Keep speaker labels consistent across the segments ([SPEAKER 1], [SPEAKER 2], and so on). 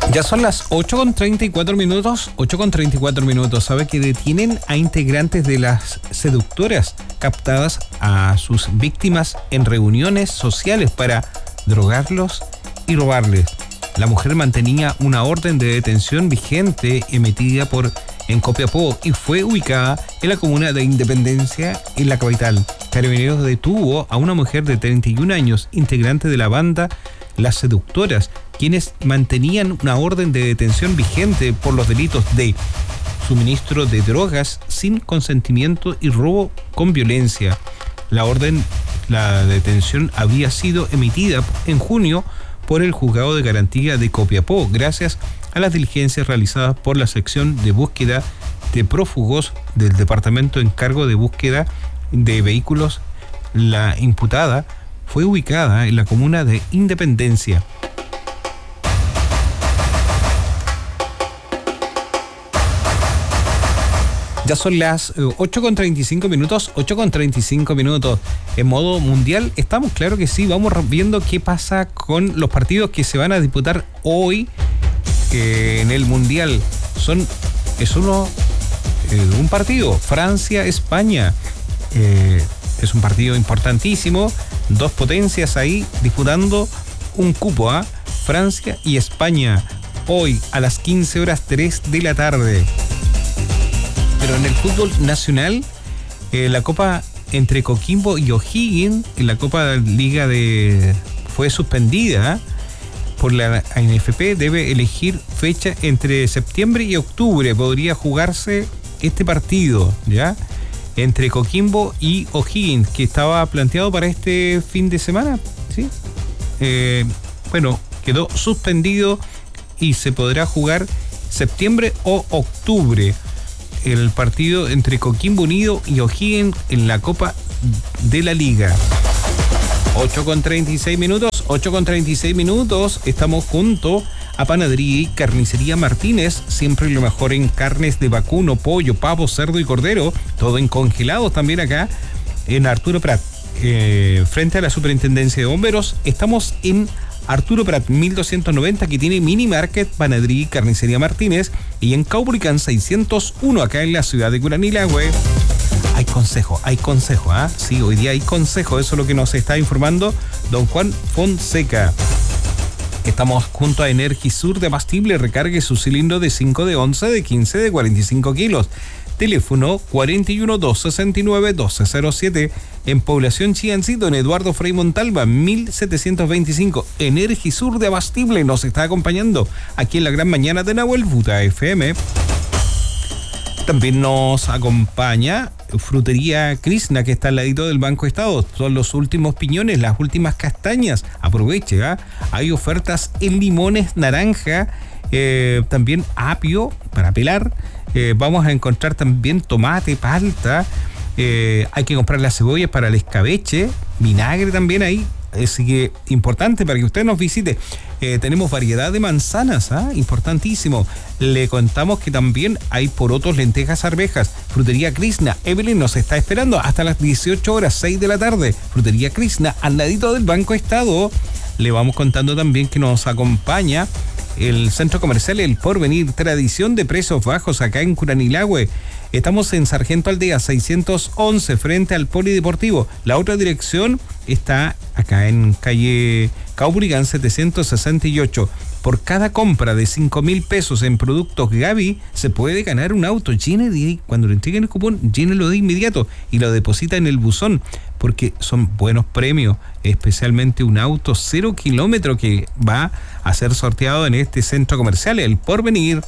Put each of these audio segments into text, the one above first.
[SPEAKER 1] Ya son las 8:34 minutos. 8:34 minutos. Sabe que detienen a integrantes de las seductoras captadas a sus víctimas en reuniones sociales para drogarlos y robarles. La mujer mantenía una orden de detención vigente emitida en Copiapó y fue ubicada en la comuna de Independencia, en la capital. Carabineros detuvo a una mujer de 31 años, integrante de la banda Las Seductoras, quienes mantenían una orden de detención vigente por los delitos de suministro de drogas sin consentimiento y robo con violencia. La detención había sido emitida en junio por el Juzgado de Garantía de Copiapó, gracias a las diligencias realizadas por la sección de búsqueda de prófugos del Departamento en cargo de búsqueda de vehículos. La imputada fue ubicada en la comuna de Independencia. Ya son las 8:35 minutos, 8:35 minutos. En modo mundial, estamos, claro que sí, vamos viendo qué pasa con los partidos que se van a disputar hoy en el mundial. Es un partido, Francia-España. Es un partido importantísimo, dos potencias ahí disputando un cupo, Francia y España, hoy a las 15:03 de la tarde. Pero en el fútbol nacional, la Copa entre Coquimbo y O'Higgins, en la Copa Liga fue suspendida por la ANFP. Debe elegir fecha entre septiembre y octubre. Podría jugarse este partido, ¿ya? Entre Coquimbo y O'Higgins, que estaba planteado para este fin de semana, ¿sí? Quedó suspendido y se podrá jugar septiembre o octubre. El partido entre Coquimbo Unido y O'Higgins en la Copa de la Liga. 8:36 minutos, 8:36 minutos. Estamos junto a Panadería y Carnicería Martínez, siempre lo mejor en carnes de vacuno, pollo, pavo, cerdo y cordero, todo en congelados también acá en Arturo Prat, frente a la Superintendencia de Bomberos. Estamos en Arturo Prat 1290, que tiene Mini Market, Panadería y Carnicería Martínez, y en Caupolicán 601, acá en la ciudad de Curanilahue. Hay consejo, Sí, hoy día hay consejo, eso es lo que nos está informando don Juan Fonseca. Estamos junto a Energisur de Abastible. Recargue su cilindro de 5, de 11, de 15, de 45 kilos. Teléfono 41-269-1207. En Población Chiancito, en Eduardo Frei Montalva, 1725. Energisur de Abastible nos está acompañando aquí en la gran mañana de Nahuel Buta FM. También nos acompaña Frutería Krishna, que está al ladito del Banco Estado. Son los últimos piñones, las últimas castañas. Aproveche, hay ofertas en limones, naranja, también apio para pelar. Vamos a encontrar también tomate, palta. Hay que comprar las cebollas para el escabeche, vinagre también ahí. Así que importante para que usted nos visite. Tenemos variedad de manzanas, importantísimo. Le contamos que también hay porotos, lentejas, arvejas. Frutería Krishna, Evelyn nos está esperando hasta las 18 horas, 6 de la tarde. Frutería Krishna, al ladito del Banco Estado. Le vamos contando también que nos acompaña el Centro Comercial El Porvenir, tradición de precios bajos acá en Curanilahue. Estamos en Sargento Aldea 611, frente al Polideportivo. La otra dirección está acá en calle Caupolicán 768. Por cada compra de 5,000 pesos en productos Gaby, se puede ganar un auto. Cuando le entreguen el cupón, llénelo de inmediato y lo deposita en el buzón, porque son buenos premios, especialmente un auto 0 kilómetro que va a ser sorteado en este centro comercial, El Porvenir.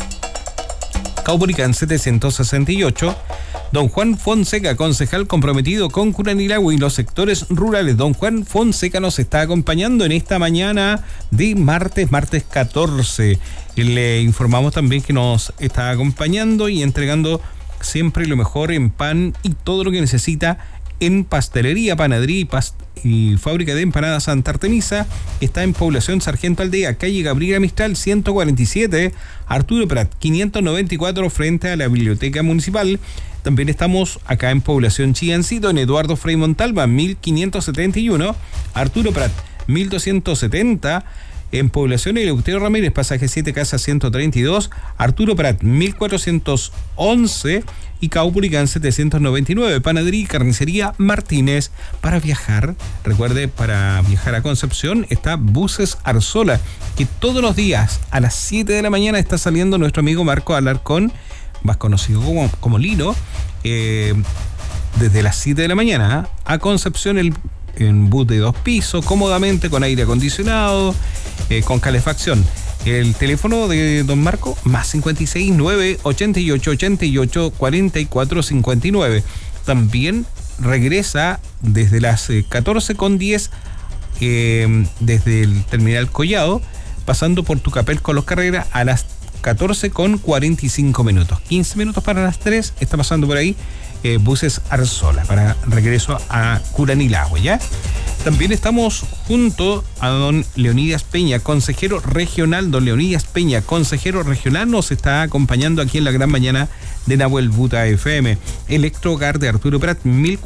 [SPEAKER 1] Caupolicán 768. Don Juan Fonseca, concejal comprometido con Curanilahue y los sectores rurales. Don Juan Fonseca nos está acompañando en esta mañana de martes 14. Le informamos también que nos está acompañando y entregando siempre lo mejor en pan y todo lo que necesita en pastelería, panadería y fábrica de empanadas Santa Artemisa. Está en Población Sargento Aldea, calle Gabriela Mistral 147, Arturo Prat 594, frente a la Biblioteca Municipal. También estamos acá en Población Chiancito, en Eduardo Frei Montalva 1571, Arturo Prat 1270, En Población Eleuterio Ramírez, pasaje 7, casa 132, Arturo Prat 1411 y Caupolicán 799. Panadería y carnicería Martínez. Para viajar, recuerde, para viajar a Concepción está Buses Arzola, que todos los días a las 7 de la mañana está saliendo nuestro amigo Marco Alarcón, más conocido como Lino, desde las 7 de la mañana a Concepción, en bus de 2 pisos, cómodamente, con aire acondicionado, con calefacción. El teléfono de don Marco, más 56 9 88 88 44 59. También regresa desde las 14:10 desde el terminal Collado, pasando por Tucapel con los Carreras a las 14:45 minutos. 15 minutos para las 3, está pasando por ahí Buses Arzola para regreso a Curanilahue, ¿ya? También estamos junto a don Leonidas Peña, consejero regional. Don Leonidas Peña, consejero regional, nos está acompañando aquí en la gran mañana de Nahuel Buta FM. Electro Hogar de Arturo Prat,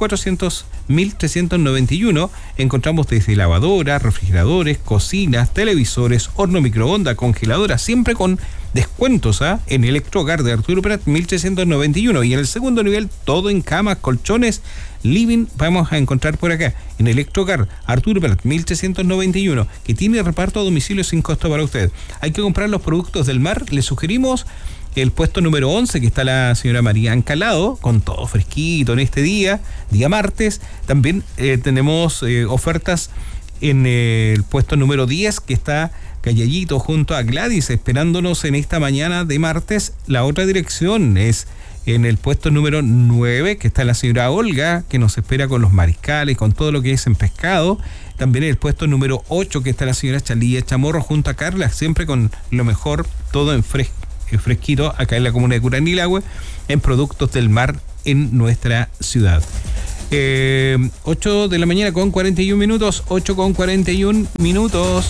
[SPEAKER 1] 1391. Encontramos desde lavadoras, refrigeradores, cocinas, televisores, horno microondas, congeladoras, siempre con descuentos en Electro Hogar de Arturo Prat, 1391. Y en el segundo nivel, todo en camas, colchones, living, vamos a encontrar por acá en Electro Hogar Arturo Prat 1391, que tiene reparto a domicilio sin costo para usted. Hay que comprar los productos del mar. Le sugerimos el puesto número 11, que está la señora María Ancalado, con todo fresquito en este día martes. También tenemos ofertas en el puesto número 10, que está Callalito junto a Gladys, esperándonos en esta mañana de martes. La otra dirección es en el puesto número 9, que está la señora Olga, que nos espera con los mariscales, con todo lo que es en pescado. También en el puesto número 8, que está la señora Chalía Chamorro junto a Carla, siempre con lo mejor, todo en fresquito, acá en la comuna de Curanilahue, en productos del mar en nuestra ciudad. 8 de la mañana con 41 minutos, 8 con 41 minutos.